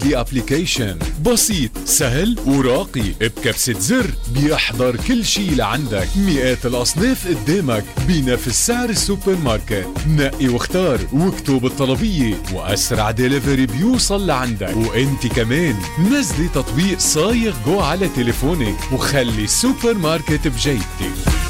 ديليفري ابليكيشن بسيط سهل وراقي، بكبسة زر بيحضر كل شي لعندك، مئات الأصناف قدامك بنفس سعر السوبر ماركت. نقي واختار واكتب الطلبية وأسرع ديليفري بيوصل لعندك. وانت كمان نزلي تطبيق صايغ جو على تليفونك وخلي السوبر ماركت بجيبتك.